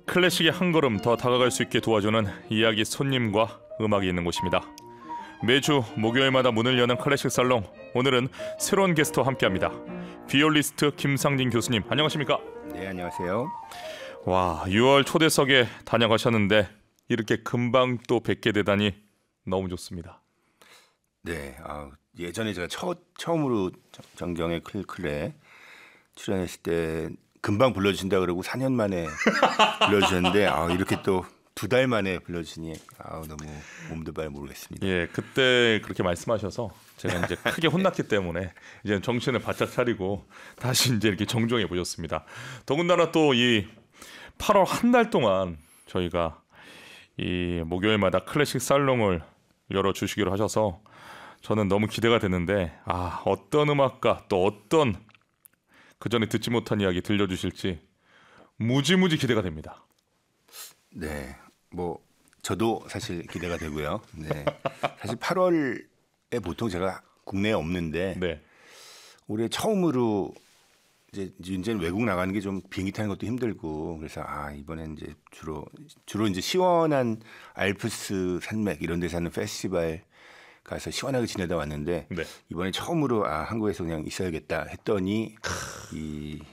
클래식의 한 걸음 더 다가갈 수 있게 도와주는 이야기 손님과 음악이 있는 곳입니다. 매주 목요일마다 문을 여는 클래식 살롱, 오늘은 새로운 게스트와 함께합니다. 비올리스트 김상진 교수님, 안녕하십니까? 네, 안녕하세요. 와, 6월 초대석에 다녀가셨는데 이렇게 금방 또 뵙게 되다니 너무 좋습니다. 네, 예전에 제가 처음으로 정경의 클클에 출연했을 때 금방 불러주신다 그러고 4년 만에 불러주셨는데 이렇게 또 2달 만에 불러주시니 너무 몸도 발 모르겠습니다. 예, 그때 그렇게 말씀하셔서 제가 이제 크게 혼났기 때문에 이제 정신을 바짝 차리고 다시 이제 이렇게 정정해 보셨습니다. 더군다나 또 이 8월 한 달 동안 저희가 이 목요일마다 클래식 살롱을 열어 주시기로 하셔서 저는 너무 기대가 되는데 어떤 음악가 또 어떤 그전에 듣지 못한 이야기 들려주실지 무지무지 기대가 됩니다. 네, 저도 사실 기대가 되고요. 네, 사실 8월에 보통 제가 국내에 없는데 네. 올해 처음으로 이제는 외국 나가는 게 좀 비행기 타는 것도 힘들고 그래서 이번엔 이제 주로 이제 시원한 알프스 산맥 이런 데서 하는 페스티벌 가서 시원하게 지내다 왔는데 네. 이번에 처음으로 한국에서 그냥 있어야겠다 했더니 이